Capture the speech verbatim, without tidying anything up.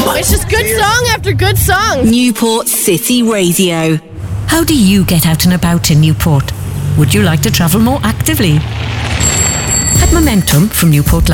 It's just good song after good song. Newport City Radio. How do you get out and about in Newport? Would you like to travel more actively? At Momentum from Newport